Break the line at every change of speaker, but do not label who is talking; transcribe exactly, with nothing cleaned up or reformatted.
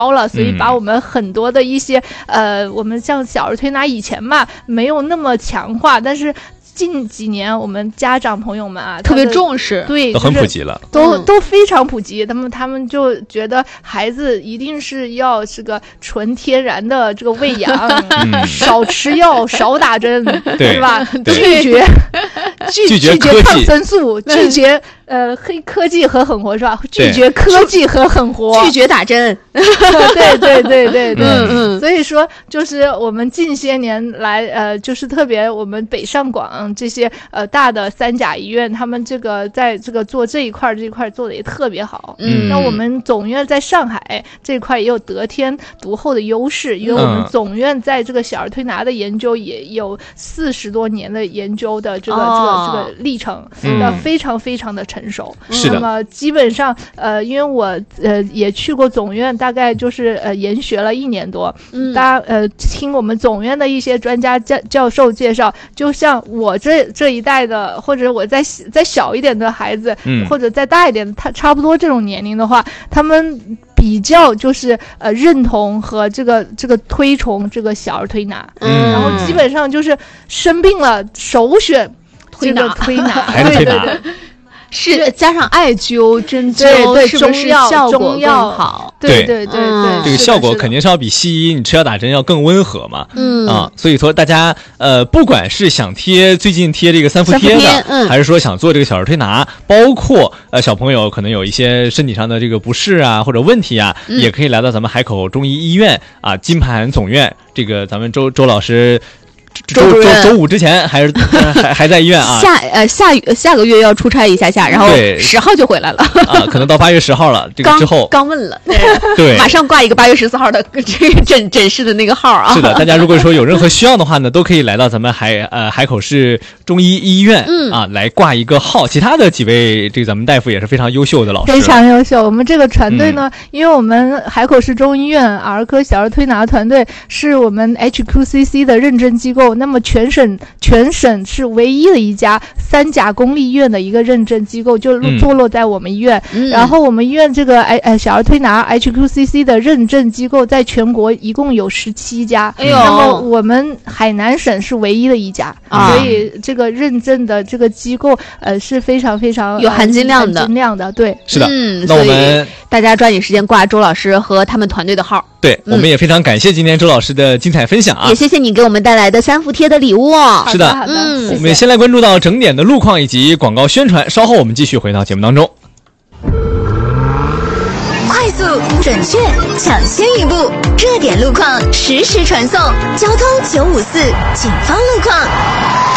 高了，所以把我们很多的一些、嗯、呃，我们像小儿推拿以前嘛没有那么强化，但是近几年我们家长朋友们啊
特别重视，
对，
都很普及了，
都、嗯、都非常普及。他们他们就觉得孩子一定是要是个纯天然的这个喂养，嗯、少吃药，少打针，
对
吧？拒绝拒
绝
拒绝抗生素，拒绝呃黑科技和狠活是吧？拒绝科技和狠活，
拒绝打针。
对对对对对，
嗯嗯。
所以说，就是我们近些年来，呃，就是特别我们北上广这些呃大的三甲医院，他们这个在这个做这一块这一块做的也特别好。
嗯。
那我们总院在上海这一块也有得天独厚的优势，因为我们总院在这个小儿推拿的研究也有四十多年的研究的这个、哦、这个这个历程，那、嗯、非常非常的成熟。
是的。
那么基本上，呃，因为我呃也去过总院，大概就是呃研学了一年多。嗯。大家呃听我们总院的一些专家教教授介绍，就像我这这一代的，或者我再再小一点的孩子，嗯，或者再大一点，他差不多这种年龄的话，他们比较就是呃认同和这个这个推崇这个小儿推拿，嗯，然后基本上就是生病了首选这个推拿，对对对。
是加上艾灸、针灸，
对对，
是不是效果更好？
对对对对，
嗯、这个效果肯定是要比西医你吃药打针要更温和嘛。
嗯
啊，所以说大家呃，不管是想贴最近贴这个三伏贴的，
嗯、
还是说想做这个小儿推拿，包括呃小朋友可能有一些身体上的这个不适啊或者问题啊，嗯、也可以来到咱们海口中医医院啊金盘总院，这个咱们周周老师。周周周五之前还是、呃、还还在医院啊？
下呃下下个月要出差一下下，然后十号就回来了
啊，可能到八月十号了。这个之后
刚问了，
对，
马上挂一个八月十四号的这个诊诊室的那个号啊。
是的，大家如果说有任何需要的话呢，都可以来到咱们海呃海口市中医医院、嗯、啊来挂一个号。其他的几位这个咱们大夫也是非常优秀的老师，
非常优秀。我们这个团队呢，嗯、因为我们海口市中医院儿科小儿推拿团队是我们 H Q C C 的认证机构，那么全省全省是唯一的一家三甲公立医院的一个认证机构，就坐落在我们医院。嗯、然后我们医院这个呃小儿推拿 H Q C C 的认证机构在全国一共有十七家，
哎呦，
那么我们海南省是唯一的一家，啊、所以这个认证的这个机构呃是非常非常
有含金量的，
含金量的，对，
是的。
嗯，
那我们
大家抓紧时间挂周老师和他们团队的号。
对，我们也非常感谢今天周老师的精彩分享啊！
也谢谢你给我们带来的三伏贴的礼物。
是的，
好的，
嗯，
谢谢。
我们也先来关注到整点的路况以及广告宣传，稍后我们继续回到节目当中。
快速、准确、抢先一步，热点路况实时传送。交通九五四，警方路况。